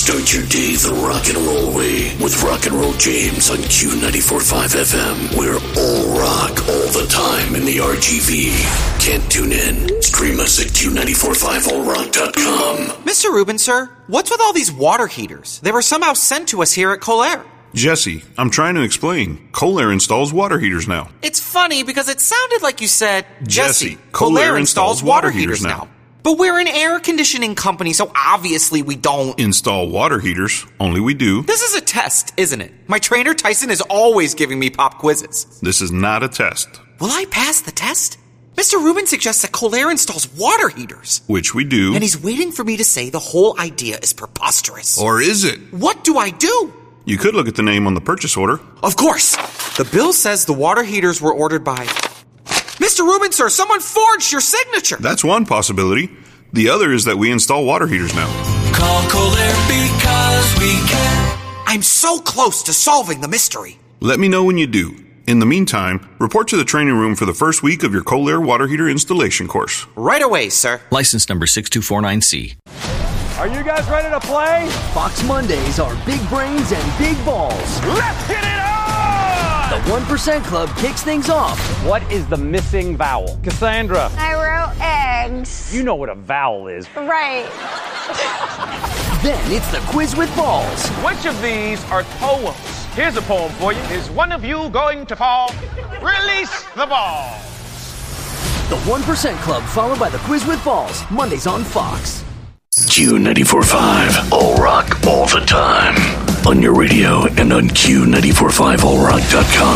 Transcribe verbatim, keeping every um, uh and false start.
Start your day the rock and roll way with Rock and Roll James on Q ninety-four point five F M. We're all rock all the time in the R G V. Can't tune in? Stream us at Q nine four five all rock dot com. Mister Rubin, sir, what's with all these water heaters? They were somehow sent to us here at Colair. Jesse, I'm trying to explain. Colair installs water heaters now. It's funny because it sounded like you said, Jesse, Jesse, Colair installs water heaters now. But we're an air conditioning company, so obviously we don't install water heaters. Only we do. This is a test, isn't it? My trainer Tyson is always giving me pop quizzes. This is not a test. Will I pass the test? Mister Rubin suggests that Colair installs water heaters. Which we do. And he's waiting for me to say the whole idea is preposterous. Or is it? What do I do? You could look at the name on the purchase order. Of course. The bill says the water heaters were ordered by... Mister Rubin, sir, someone forged your signature. That's one possibility. The other is that we install water heaters now. Call Colair because we can. I'm so close to solving the mystery. Let me know when you do. In the meantime, report to the training room for the first week of your Colair water heater installation course. Right away, sir. License number six two four nine C. Are you guys ready to play? Fox Mondays are big brains and big balls. Let's get it on! The one percent Club kicks things off. What is the missing vowel? Cassandra. I wrote eggs. You know what a vowel is. Right. Then it's the quiz with balls. Which of these are poems? Here's a poem for you. Is one of you going to fall? Release the ball. The one percent Club, followed by the quiz with balls. Mondays on Fox. Q ninety-four point five, all rock all the time. On your radio and on Q nine four five all rock dot com.